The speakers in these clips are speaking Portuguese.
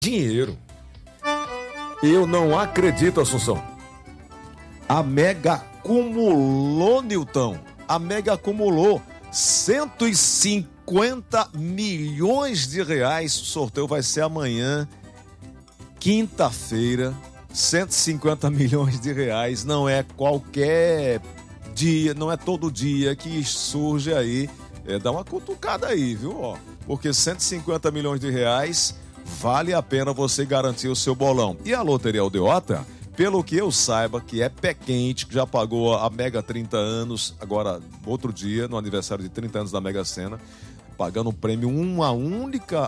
dinheiro. Eu não acredito, Assunção. A Mega acumulou, Nilton. A Mega acumulou 150 milhões de reais. O sorteio vai ser amanhã, quinta-feira. 150 milhões de reais. Não é qualquer dia, não é todo dia que surge aí. Dá uma cutucada aí, viu? Porque 150 milhões de reais vale a pena você garantir o seu bolão. E a Loteria Aldeota, pelo que eu saiba, que é pé quente, que já pagou a Mega 30 anos, agora, outro dia, no aniversário de 30 anos da Mega Sena, pagando um prêmio uma única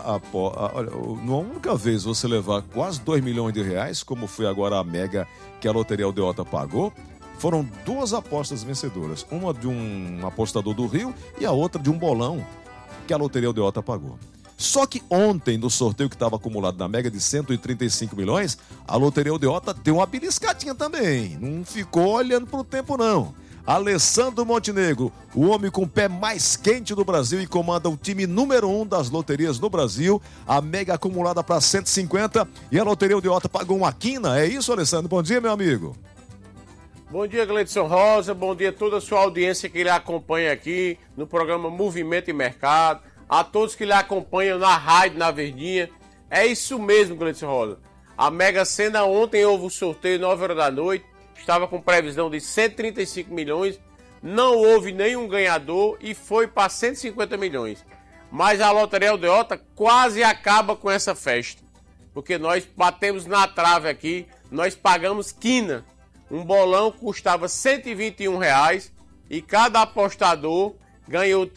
vez você levar quase 2 milhões de reais, como foi agora a Mega que a Loteria Aldeota pagou. Foram duas apostas vencedoras, uma de um apostador do Rio e a outra de um bolão que a Loteria Aldeota pagou. Só que ontem, no sorteio que estava acumulado na Mega de 135 milhões, a Loteria Aldeota deu uma beliscadinha também. Não ficou olhando para o tempo, não. Alessandro Montenegro, o homem com o pé mais quente do Brasil e comanda o time número 1 das loterias no Brasil. A Mega acumulada para 150 e a Loteria Aldeota pagou uma quina. É isso, Alessandro? Bom dia, meu amigo. Bom dia, Gleidson Rosa. Bom dia a toda a sua audiência que lhe acompanha aqui no programa Movimento e Mercado. A todos que lhe acompanham na rádio, na Verdinha. É isso mesmo, Gleidson Rosa. A Mega Sena ontem houve o sorteio 9 horas da noite. Estava com previsão de 135 milhões. Não houve nenhum ganhador e foi para 150 milhões. Mas a Loteria Aldeota quase acaba com essa festa. Porque nós batemos na trave aqui, nós pagamos quina. Um bolão custava R$ 121 e cada apostador ganhou R$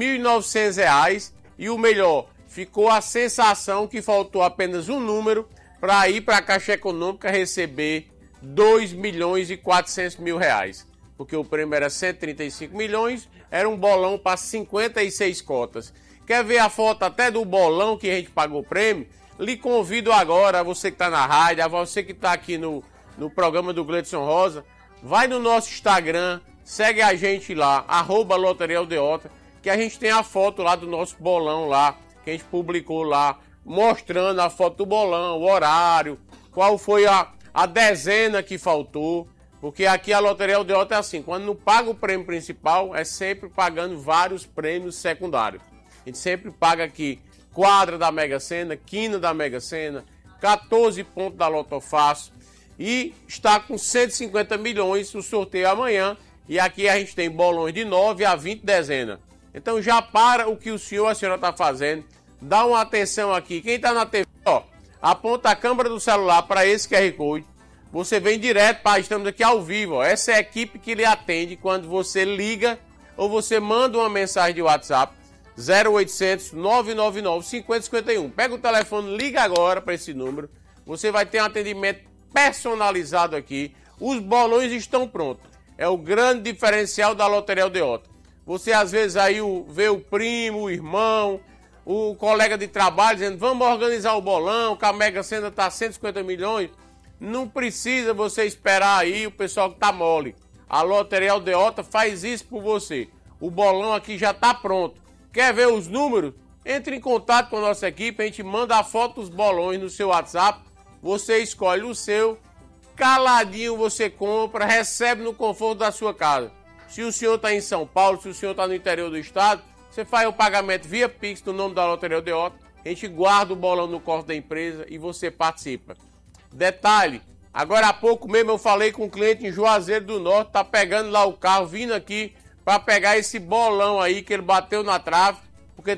3.900 e o melhor, ficou a sensação que faltou apenas um número para ir para a Caixa Econômica receber R$ 2.400.000, porque o prêmio era 135 milhões, era um bolão para 56 cotas. Quer ver a foto até do bolão que a gente pagou o prêmio? Lhe convido agora, a você que está na rádio, a você que está aqui no programa do Gleidson Rosa, vai no nosso Instagram, segue a gente lá, @LoteriaAldeota, que a gente tem a foto lá do nosso bolão lá, que a gente publicou lá, mostrando a foto do bolão, o horário, qual foi a dezena que faltou, porque aqui a Loteria Aldeota é assim, quando não paga o prêmio principal, é sempre pagando vários prêmios secundários. A gente sempre paga aqui quadra da Mega Sena, quina da Mega Sena, 14 pontos da Lotofácil, e está com 150 milhões o sorteio amanhã. E aqui a gente tem bolões de 9 a 20 dezenas. Então já para o que o senhor e a senhora está fazendo. Dá uma atenção aqui. Quem está na TV, aponta a câmera do celular para esse QR Code. Você vem direto para... Estamos aqui ao vivo. Essa é a equipe que lhe atende quando você liga ou você manda uma mensagem de WhatsApp. 0800 999 5051. Pega o telefone, liga agora para esse número. Você vai ter um atendimento personalizado aqui. Os bolões estão prontos. É o grande diferencial da Loteria Aldeota. Você às vezes aí vê o primo, o irmão, o colega de trabalho dizendo: vamos organizar o bolão, que a Mega Sena está 150 milhões. Não precisa você esperar aí o pessoal que está mole. A Loteria Aldeota faz isso por você. O bolão aqui já está pronto. Quer ver os números? Entre em contato com a nossa equipe, a gente manda a foto dos bolões no seu WhatsApp. Você escolhe o seu, caladinho você compra, recebe no conforto da sua casa. Se o senhor está em São Paulo, se o senhor está no interior do estado, você faz o pagamento via Pix no nome da Loteria Aldeota, a gente guarda o bolão no cofre da empresa e você participa. Detalhe, agora há pouco mesmo eu falei com um cliente em Juazeiro do Norte, tá pegando lá o carro, vindo aqui para pegar esse bolão aí que ele bateu na trave, porque R$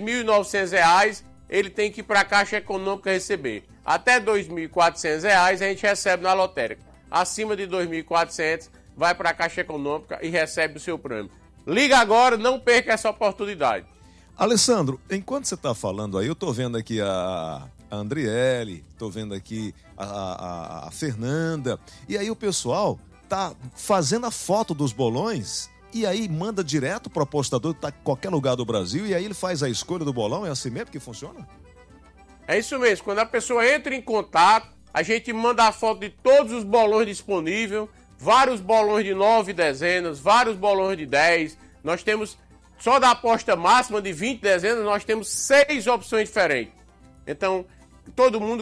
3.900 ele tem que ir para a Caixa Econômica receber. Até R$ 2.400 a gente recebe na lotérica. Acima de R$ 2.400 vai para a Caixa Econômica e recebe o seu prêmio. Liga agora, não perca essa oportunidade. Alessandro, enquanto você está falando aí, eu estou vendo aqui a Andriele, estou vendo aqui a Fernanda, e aí o pessoal tá fazendo a foto dos bolões e aí manda direto para o apostador que está em qualquer lugar do Brasil e aí ele faz a escolha do bolão. É assim mesmo que funciona? É isso mesmo, quando a pessoa entra em contato, a gente manda a foto de todos os bolões disponíveis, vários bolões de 9 dezenas, vários bolões de 10, nós temos, só da aposta máxima de 20 dezenas, nós temos 6 opções diferentes. Então, todo mundo